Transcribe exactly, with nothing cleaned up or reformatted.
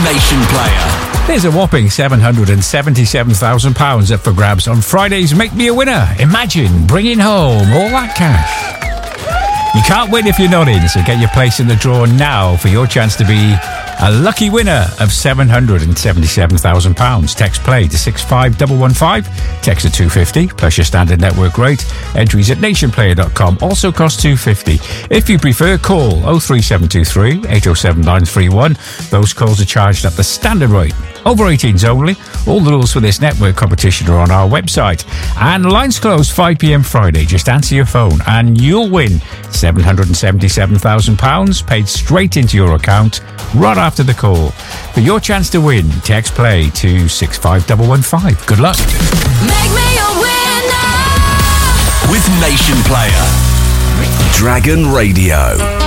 Nation Player. There's a whopping seven hundred seventy-seven thousand pounds up for grabs on Friday's Make Me a Winner. Imagine bringing home all that cash. You can't win if you're not in, so get your place in the draw now for your chance to be a lucky winner of seven hundred seventy-seven thousand pounds. Text play to six five one one five. Text at two fifty plus your standard network rate. Entries at nation player dot com also cost two fifty. If you prefer, call oh three seven two three eight oh seven nine three one. Those calls are charged at the standard rate. Over eighteens only. All the rules for this network competition are on our website. And lines close five p.m. Friday. Just answer your phone and you'll win seven hundred seventy-seven thousand pounds paid straight into your account right after the call. For your chance to win, text play to six five one one five. Good luck. Make me a winner with Nation Player. Dragon Radio.